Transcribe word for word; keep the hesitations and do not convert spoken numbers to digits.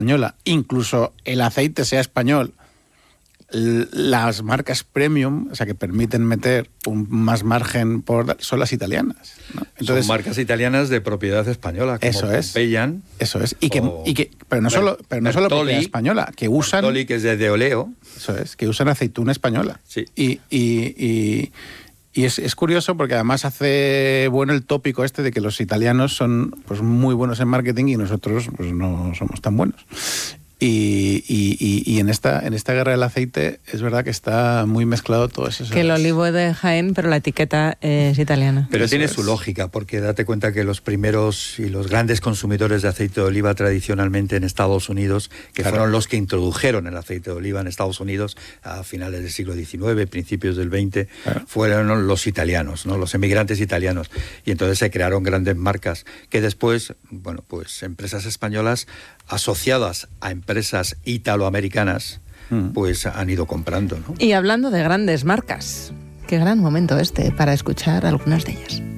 española, incluso el aceite sea español, las marcas premium, o sea, que permiten meter un más margen por, son las italianas, ¿no? Entonces, son marcas italianas de propiedad española, como eso es, Pompeyan. Eso es. Y que, y que, pero no solo, pero no solo propiedad española, que usan... Bertoli, que es de, de Oleo. Eso es, que usan aceituna española. Sí. Y... y, y Y es, es curioso porque además hace bueno el tópico este de que los italianos son pues muy buenos en marketing y nosotros pues no somos tan buenos. Y, y, y, y en esta en esta guerra del aceite es verdad que está muy mezclado todo eso. Que el olivo es de Jaén, pero la etiqueta es italiana. Pero eso tiene es. su lógica, porque date cuenta que los primeros y los grandes consumidores de aceite de oliva tradicionalmente en Estados Unidos, que claro. fueron los que introdujeron el aceite de oliva en Estados Unidos a finales del siglo diecinueve, principios del veinte, claro. fueron los italianos, ¿no? Los emigrantes italianos. Y entonces se crearon grandes marcas que después, bueno, pues empresas españolas asociadas a empresas italoamericanas, mm. pues han ido comprando, ¿no? Y hablando de grandes marcas, qué gran momento este para escuchar algunas de ellas.